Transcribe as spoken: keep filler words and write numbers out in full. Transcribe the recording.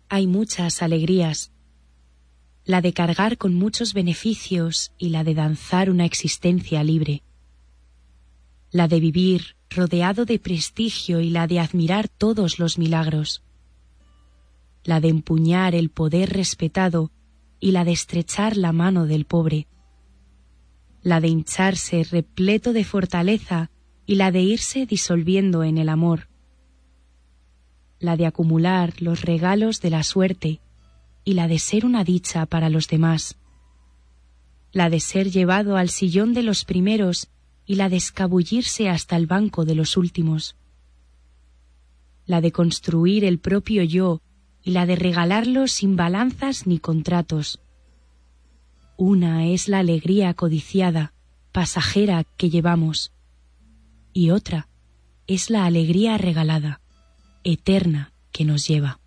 hay muchas alegrías, la de cargar con muchos beneficios y la de danzar una existencia libre, la de vivir rodeado de prestigio y la de admirar todos los milagros, la de empuñar el poder respetado y la de estrechar la mano del pobre, la de hincharse repleto de fortaleza y la de irse disolviendo en el amor, la de acumular los regalos de la suerte y la de ser una dicha para los demás, la de ser llevado al sillón de los primeros y la de escabullirse hasta el banco de los últimos, la de construir el propio yo y la de regalarlo sin balanzas ni contratos. Una es la alegría codiciada, pasajera que llevamos, y otra es la alegría regalada, eterna que nos lleva.